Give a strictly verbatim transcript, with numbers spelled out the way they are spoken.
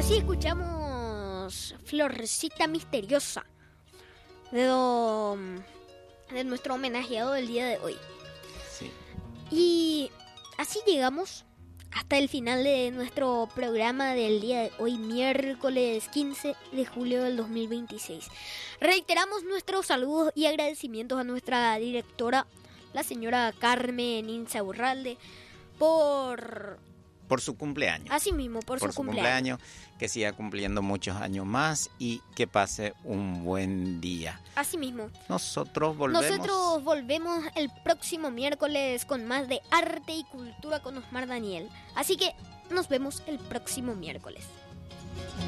Así escuchamos Florcita Misteriosa de, do, de nuestro homenajeado del día de hoy. Sí. Y así llegamos hasta el final de nuestro programa del día de hoy, miércoles quince de julio del dos mil veintiséis. Reiteramos nuestros saludos y agradecimientos a nuestra directora, la señora Carmen Insaurralde, por... Por su cumpleaños. Así mismo, por, por su, su cumpleaños. cumpleaños. Que siga cumpliendo muchos años más y que pase un buen día. Así mismo. Nosotros volvemos. Nosotros volvemos el próximo miércoles con más de arte y cultura con Osmar Daniel. Así que nos vemos el próximo miércoles.